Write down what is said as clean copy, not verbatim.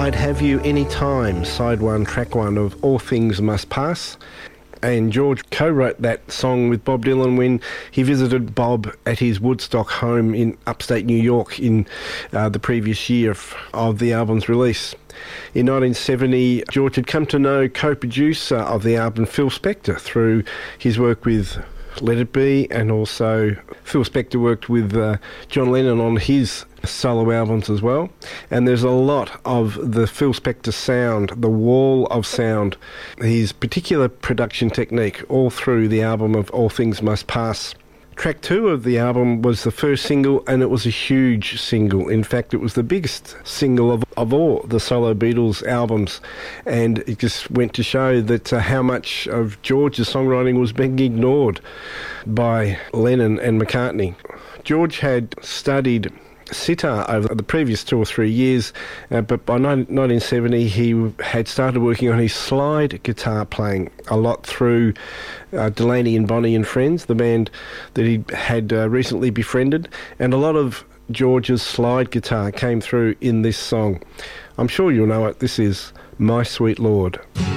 I'd Have You Any Time, side one, track one of All Things Must Pass. And George co-wrote that song with Bob Dylan when he visited Bob at his Woodstock home in upstate New York in the previous year of the album's release. In 1970, George had come to know co-producer of the album, Phil Spector, through his work with Let It Be, and also Phil Spector worked with John Lennon on his solo albums as well. And there's a lot of the Phil Spector sound, the wall of sound, his particular production technique all through the album of All Things Must Pass. Track 2 of the album was the first single, and it was a huge single. In fact, it was the biggest single of all the solo Beatles albums, and it just went to show that how much of George's songwriting was being ignored by Lennon and McCartney. George had studied sitar over the previous 2 or 3 years, but by 1970 he had started working on his slide guitar playing a lot through Delaney and Bonnie and Friends, the band that he had recently befriended, and a lot of George's slide guitar came through in this song. I'm sure you'll know it. This is My Sweet Lord.